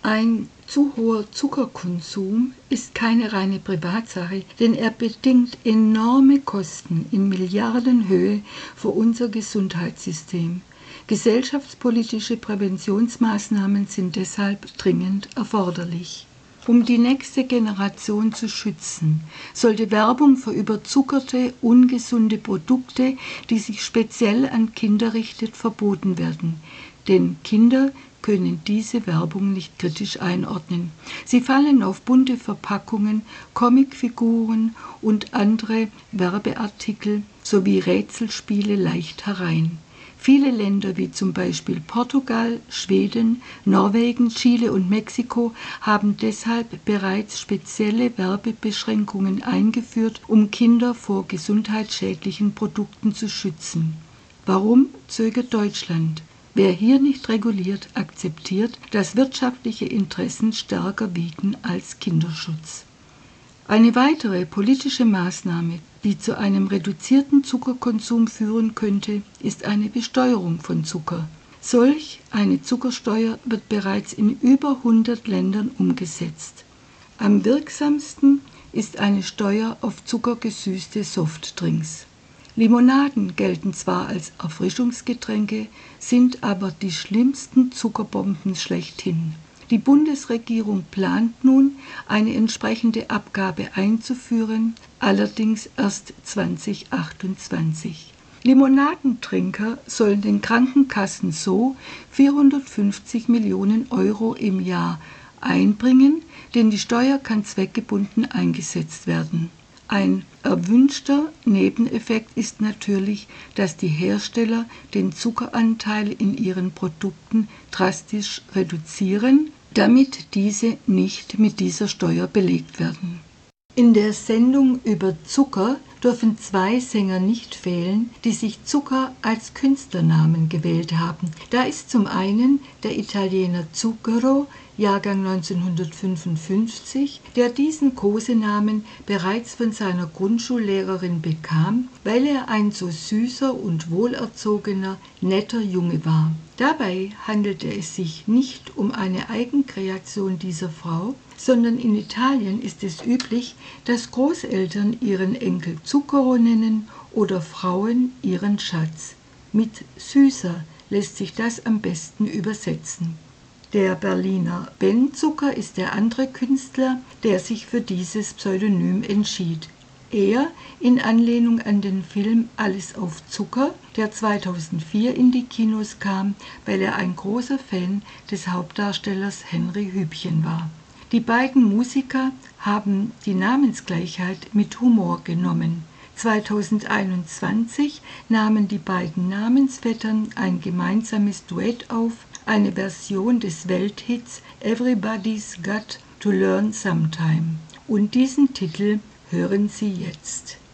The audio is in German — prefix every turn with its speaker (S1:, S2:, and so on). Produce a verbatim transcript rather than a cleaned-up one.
S1: Ein zu hoher Zuckerkonsum ist keine reine Privatsache, denn er bedingt enorme Kosten in Milliardenhöhe für unser Gesundheitssystem. Gesellschaftspolitische Präventionsmaßnahmen sind deshalb dringend erforderlich. Um die nächste Generation zu schützen, sollte Werbung für überzuckerte, ungesunde Produkte, die sich speziell an Kinder richtet, verboten werden. Denn Kinder können diese Werbung nicht kritisch einordnen. Sie fallen auf bunte Verpackungen, Comicfiguren und andere Werbeartikel sowie Rätselspiele leicht herein. Viele Länder wie zum Beispiel Portugal, Schweden, Norwegen, Chile und Mexiko haben deshalb bereits spezielle Werbebeschränkungen eingeführt, um Kinder vor gesundheitsschädlichen Produkten zu schützen. Warum zögert Deutschland? Wer hier nicht reguliert, akzeptiert, dass wirtschaftliche Interessen stärker wiegen als Kinderschutz. Eine weitere politische Maßnahme, die zu einem reduzierten Zuckerkonsum führen könnte, ist eine Besteuerung von Zucker. Solch eine Zuckersteuer wird bereits in über hundert Ländern umgesetzt. Am wirksamsten ist eine Steuer auf zuckergesüßte Softdrinks. Limonaden gelten zwar als Erfrischungsgetränke, sind aber die schlimmsten Zuckerbomben schlechthin. Die Bundesregierung plant nun, eine entsprechende Abgabe einzuführen, allerdings erst zweitausendachtundzwanzig. Limonadentrinker sollen den Krankenkassen so vierhundertfünfzig Millionen Euro im Jahr einbringen, denn die Steuer kann zweckgebunden eingesetzt werden. Ein erwünschter Nebeneffekt ist natürlich, dass die Hersteller den Zuckeranteil in ihren Produkten drastisch reduzieren, damit diese nicht mit dieser Steuer belegt werden. In der Sendung über Zucker dürfen zwei Sänger nicht fehlen, die sich Zucker als Künstlernamen gewählt haben. Da ist zum einen der Italiener Zucchero, Jahrgang neunzehnhundertfünfundfünfzig, der diesen Kosenamen bereits von seiner Grundschullehrerin bekam, weil er ein so süßer und wohlerzogener, netter Junge war. Dabei handelte es sich nicht um eine Eigenkreation dieser Frau, sondern in Italien ist es üblich, dass Großeltern ihren Enkel Zucchero nennen oder Frauen ihren Schatz. Mit süßer lässt sich das am besten übersetzen. Der Berliner Ben Zucker ist der andere Künstler, der sich für dieses Pseudonym entschied. Er in Anlehnung an den Film Alles auf Zucker, der zweitausendvier in die Kinos kam, weil er ein großer Fan des Hauptdarstellers Henry Hübchen war. Die beiden Musiker haben die Namensgleichheit mit Humor genommen. zweitausendeinundzwanzig nahmen die beiden Namensvettern ein gemeinsames Duett auf, eine Version des Welthits Everybody's Got to Learn Sometime. Und diesen Titel hören Sie jetzt.